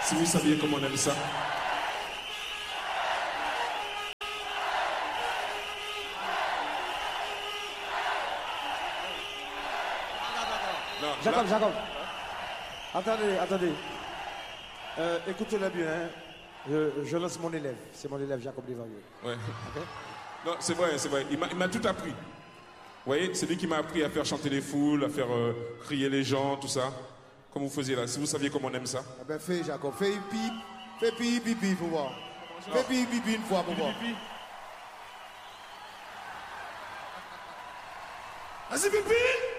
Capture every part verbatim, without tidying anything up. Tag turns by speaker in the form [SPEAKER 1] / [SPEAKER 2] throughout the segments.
[SPEAKER 1] Si vous saviez comment on aime ça. Non,
[SPEAKER 2] Jacob,
[SPEAKER 1] là-
[SPEAKER 2] Jacob. Attendez, attendez. Euh, écoutez-le bien. Hein. Je, je lance mon élève. C'est mon élève Jacob Desvarieux.
[SPEAKER 1] Ouais. Non, c'est vrai, c'est vrai. Il m'a, il m'a tout appris. Vous voyez, c'est lui qui m'a appris à faire chanter les foules, à faire euh, crier les gens, tout ça. Comme vous faisiez là. Si vous saviez comment on aime ça.
[SPEAKER 3] Eh ben fais Jacob, fais pipi, fais pipi, pipi pour voir. Fais pipi, pipi une fois pour voir.
[SPEAKER 1] Vas-y, pipi!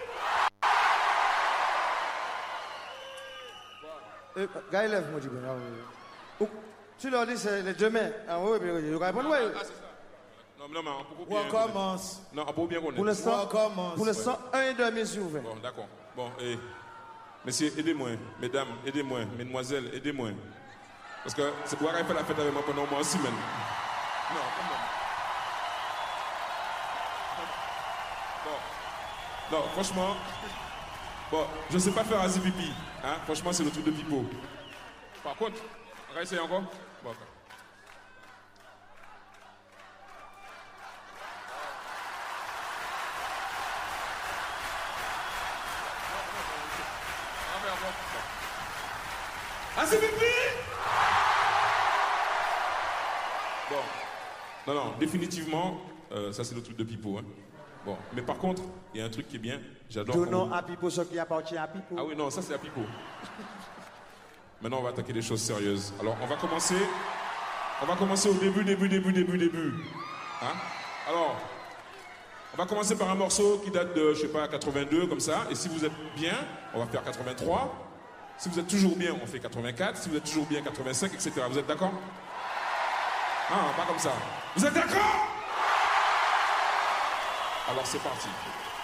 [SPEAKER 2] Euh, gars, élève, moi, je dis bien. Ou, tu leur dis, c'est les deux mains. Ah oui, mais il y aura pas de ouais.
[SPEAKER 1] Ah, c'est ça. Non, non, mais on peut
[SPEAKER 3] On
[SPEAKER 1] bien.
[SPEAKER 3] commence.
[SPEAKER 1] Non, on peut bien connaître.
[SPEAKER 2] Pour l'instant,
[SPEAKER 3] On commence.
[SPEAKER 2] pour l'instant, un et demi, s'il vous plaît.
[SPEAKER 1] Bon, d'accord. Bon, et. Messieurs, aidez-moi. Mesdames, aidez-moi. Mesdemoiselles, aidez-moi. Parce que c'est pour faire la fête avec moi pendant au moins six semaines. Non, quand même. Bon. Non, franchement. Bon, je ne sais pas faire un zipipi. Hein? Franchement, c'est le truc de pipeau. Par contre, on va essayer encore? Bon, ok. Ah, c'est pipi! Bon. Non, non, définitivement, euh, ça c'est le truc de pipeau. Hein. Bon, mais par contre, il y a un truc qui est bien. J'adore.
[SPEAKER 2] Donnons
[SPEAKER 1] comment-
[SPEAKER 2] à Pipo ce qui appartient à Pipo.
[SPEAKER 1] Ah oui, non, ça c'est à pipeau. Maintenant, on va attaquer des choses sérieuses. Alors, on va commencer. On va commencer au début, début, début, début, début. Hein? Alors, on va commencer par un morceau qui date de, je sais pas, quatre-vingt-deux, comme ça. Et si vous êtes bien, on va faire quatre-vingt-trois. Si vous êtes toujours bien, on fait quatre-vingt-quatre. Si vous êtes toujours bien, quatre-vingt-cinq, et cetera. Vous êtes d'accord? Ah, pas comme ça. Vous êtes d'accord? Alors, c'est parti.